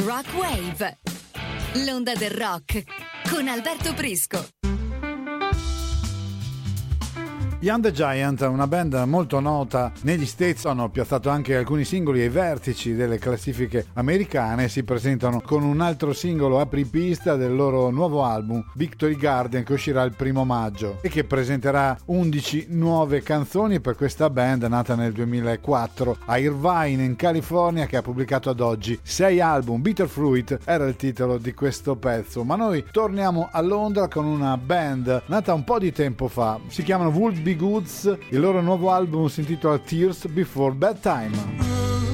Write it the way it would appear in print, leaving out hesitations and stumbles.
Rock Wave, l'onda del rock con Alberto Prisco. Young the Giant, una band molto nota negli States, hanno piazzato anche alcuni singoli ai vertici delle classifiche americane. Si presentano con un altro singolo apripista del loro nuovo album Victory Garden, che uscirà il 1 maggio e che presenterà 11 nuove canzoni per questa band nata nel 2004 a Irvine in California, che ha pubblicato ad oggi 6 album. Bitter Fruit era il titolo di questo pezzo, ma noi torniamo a Londra con una band nata un po' di tempo fa. Si chiamano Would Be Goods, il loro nuovo album si intitola Tears Before Bedtime.